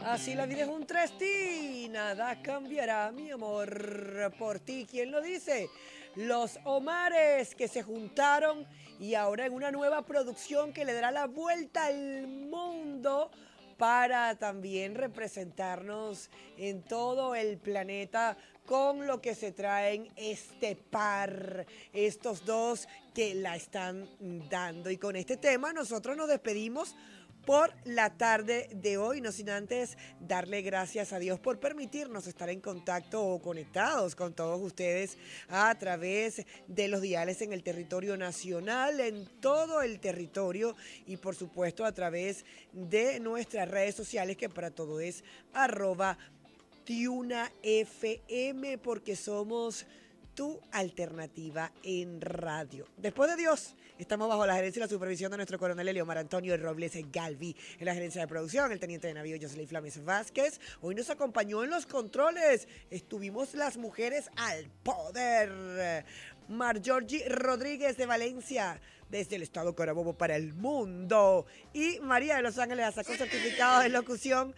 Así la vida es un trestín, nada cambiará, mi amor, por ti. ¿Quién lo dice? Los Omares que se juntaron y ahora en una nueva producción que le dará la vuelta al mundo para también representarnos en todo el planeta con lo que se traen este par, estos dos que la están dando. Y con este tema nosotros nos despedimos por la tarde de hoy, no sin antes darle gracias a Dios por permitirnos estar en contacto o conectados con todos ustedes a través de los diales en el territorio nacional, en todo el territorio y por supuesto a través de nuestras redes sociales que para todo es @TunaFM porque somos tu alternativa en radio. Después de Dios, estamos bajo la gerencia y la supervisión de nuestro coronel Eliomar Antonio Robles Galvi. En la gerencia de producción, el teniente de navío Jocelyn Flames Vázquez. Hoy nos acompañó en los controles. Estuvimos las mujeres al poder. Margeorgie Rodríguez de Valencia, desde el estado Carabobo para el mundo. Y María de Los Ángeles sacó certificado de locución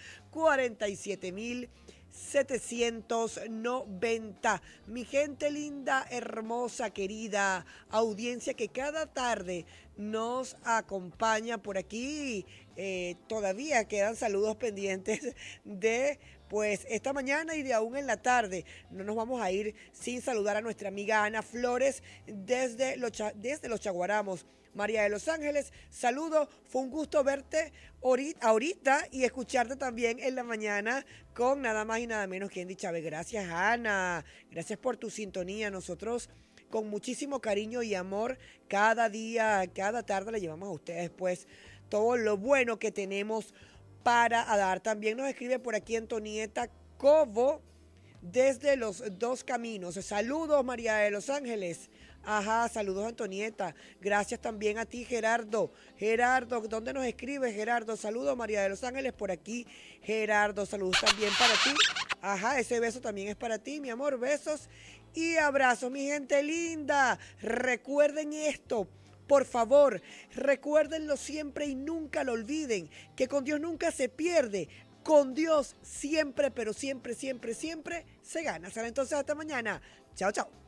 47.790. Mi gente linda, hermosa, querida, audiencia que cada tarde nos acompaña por aquí. Todavía quedan saludos pendientes de pues esta mañana y de aún en la tarde. No nos vamos a ir sin saludar a nuestra amiga Ana Flores desde los Chaguaramos. María de Los Ángeles, saludo, fue un gusto verte ahorita y escucharte también en la mañana con nada más y nada menos que Andy Chávez. Gracias, Ana, gracias por tu sintonía. Nosotros con muchísimo cariño y amor cada día, cada tarde le llevamos a ustedes pues todo lo bueno que tenemos para dar. También nos escribe por aquí Antonieta Cobo desde Los Dos Caminos. Saludos, María de Los Ángeles. Ajá, saludos Antonieta. Gracias también a ti, Gerardo. Gerardo, ¿dónde nos escribes, Gerardo? Saludos, María de Los Ángeles, por aquí. Gerardo, saludos también para ti. Ajá, ese beso también es para ti, mi amor. Besos y abrazos, mi gente linda. Recuerden esto. Por favor, recuérdenlo siempre y nunca lo olviden, que con Dios nunca se pierde. Con Dios siempre, pero siempre, siempre, siempre se gana. Será entonces hasta mañana. Chao, chao.